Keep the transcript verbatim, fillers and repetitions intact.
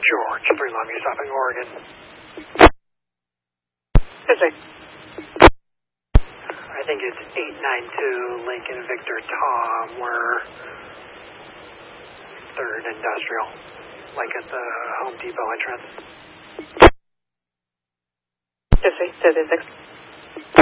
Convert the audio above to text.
George, three Longview stopping Oregon. Visit. I think it's eight nine two Lincoln Victor Tom. We're third Industrial, like at the Home Depot entrance. Visit. Visit.